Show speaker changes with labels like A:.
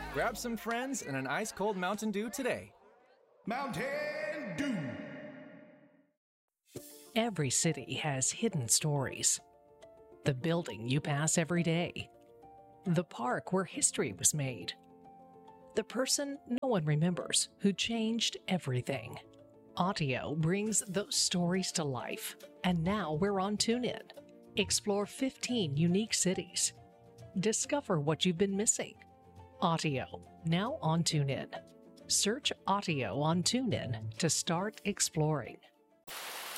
A: Grab some friends and an ice-cold Mountain Dew today.
B: Mountain Dew.
C: Every city has hidden stories. The building you pass every day. The park where history was made. The person no one remembers who changed everything. Audio brings those stories to life, and now we're on TuneIn. Explore 15 unique cities. Discover what you've been missing. Audio, now on TuneIn. Search Audio on TuneIn to start exploring.